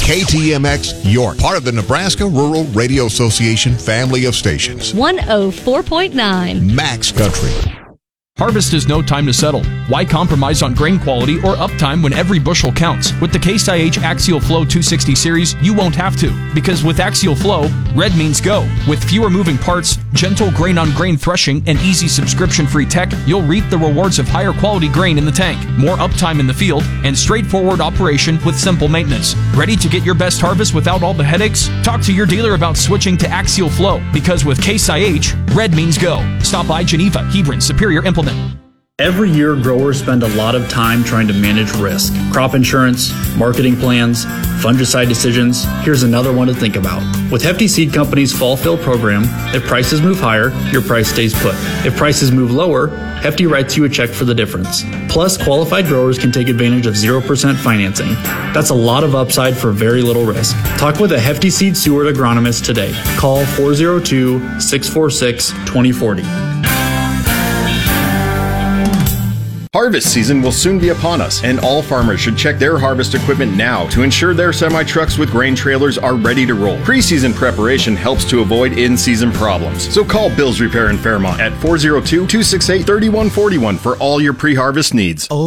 KTMX York, part of the Nebraska Rural Radio Association family of stations. 104.9. Max Country. Harvest is no time to settle. Why compromise on grain quality or uptime when every bushel counts? With the Case IH Axial Flow 260 series, you won't have to. Because with Axial Flow, red means go. With fewer moving parts, gentle grain-on-grain threshing, and easy subscription-free tech, you'll reap the rewards of higher quality grain in the tank, more uptime in the field, and straightforward operation with simple maintenance. Ready to get your best harvest without all the headaches? Talk to your dealer about switching to Axial Flow. Because with Case IH, red means go. Stop by Geneva, Hebron, Superior, Implement. Every year, growers spend a lot of time trying to manage risk. Crop insurance, marketing plans, fungicide decisions. Here's another one to think about. With Hefty Seed Company's Fall Fill program, if prices move higher, your price stays put. If prices move lower, Hefty writes you a check for the difference. Plus, qualified growers can take advantage of 0% financing. That's a lot of upside for very little risk. Talk with a Hefty Seed Seward agronomist today. Call 402-646-2040. Harvest season will soon be upon us, and all farmers should check their harvest equipment now to ensure their semi-trucks with grain trailers are ready to roll. Pre-season preparation helps to avoid in-season problems. So call Bill's Repair in Fairmont at 402-268-3141 for all your pre-harvest needs.